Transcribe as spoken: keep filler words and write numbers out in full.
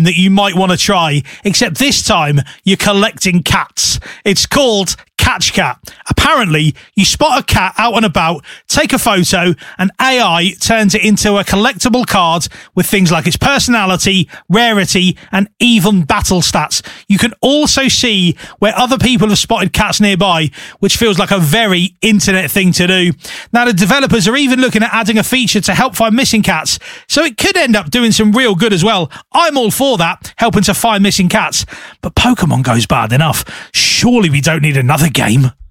that you might want to try, except this time you're collecting cats. It's called Catch Cat. Apparently, you spot a cat out and about, take a photo, and A I turns it into a collectible card with things like its personality, rarity, and even battle stats. You can also see where other people have spotted cats nearby, which feels like a very internet thing to do. Now, the developers are even looking at adding a feature to help find missing cats, so it could end up doing some real good as well. I'm all for that, helping to find missing cats. But Pokemon goes bad enough. Surely we don't need another game.